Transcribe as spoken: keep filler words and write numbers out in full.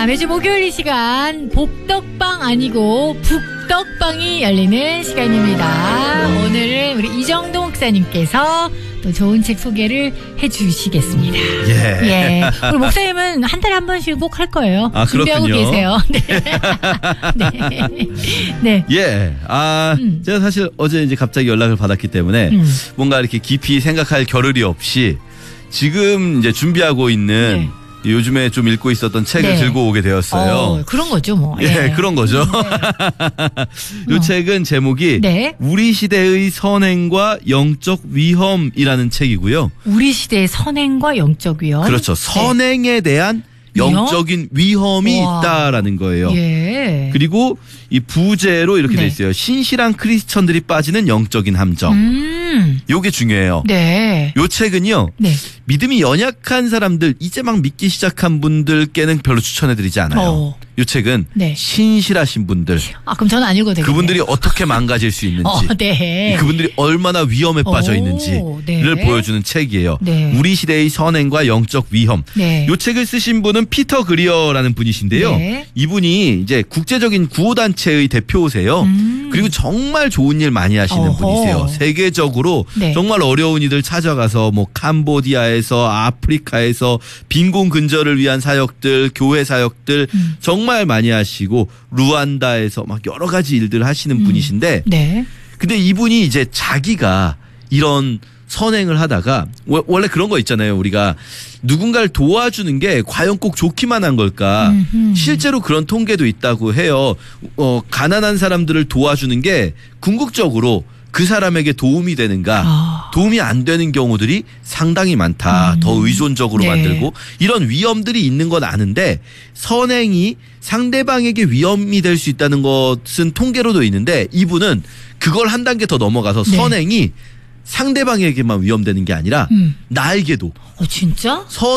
자, 매주 목요일 이 시간 복덕방 아니고 북덕방이 열리는 시간입니다. 오늘은 우리 이정동 목사님께서 또 좋은 책 소개를 해주시겠습니다. 예. 예. 우리 목사님은 한 달에 한 번씩 꼭 할 거예요. 아, 준비하고 그렇군요. 계세요. 네. 네. 네. 예. 아, 음. 제가 사실 어제 이제 갑자기 연락을 받았기 때문에 음. 뭔가 이렇게 깊이 생각할 겨를이 없이 지금 이제 준비하고 있는 네. 요즘에 좀 읽고 있었던 책을 네. 들고 오게 되었어요. 어, 그런 거죠, 뭐. 예, 그런 거죠. 네. 이 어. 책은 제목이 네. 우리 시대의 선행과 영적 위험이라는 책이고요. 우리 시대의 선행과 영적 위험. 그렇죠. 선행에 대한 위험? 영적인 위험이 우와. 있다라는 거예요. 예. 그리고 이 부제로 이렇게 네. 돼 있어요. 신실한 크리스천들이 빠지는 영적인 함정. 음. 요게 중요해요. 네. 요 책은요. 네. 믿음이 연약한 사람들, 이제 막 믿기 시작한 분들께는 별로 추천해드리지 않아요. 어. 요 책은 네. 신실하신 분들, 아, 그럼 저는 안 읽어도 되겠네요. 그분들이 어떻게 망가질 수 있는지, 어, 네. 그분들이 얼마나 위험에 빠져 오, 있는지를 네. 보여주는 책이에요. 네. 우리 시대의 선행과 영적 위험. 네. 요 책을 쓰신 분은 피터 그리어라는 분이신데요. 네. 이분이 이제 국제적인 구호단체의 대표세요. 음. 그리고 정말 좋은 일 많이 하시는 어허. 분이세요. 세계적으로 네. 정말 어려운 이들 찾아가서 뭐 캄보디아에서 아프리카에서 빈곤 근절을 위한 사역들, 교회 사역들 음. 정말 많이 하시고 루안다에서 막 여러 가지 일들 하시는 음. 분이신데 네. 근데 이분이 이제 자기가 이런 선행을 하다가 워- 원래 그런 거 있잖아요. 우리가 누군가를 도와주는 게 과연 꼭 좋기만 한 걸까? 음흠. 실제로 그런 통계도 있다고 해요. 어, 가난한 사람들을 도와주는 게 궁극적으로 그 사람에게 도움이 되는가? 아. 도움이 안 되는 경우들이 상당히 많다. 음. 더 의존적으로 네. 만들고 이런 위험들이 있는 건 아는데 선행이 상대방에게 위험이 될 수 있다는 것은 통계로도 있는데 이분은 그걸 한 단계 더 넘어가서 네. 선행이 상대방에게만 위험되는 게 아니라 음. 나에게도 어, 진짜? 선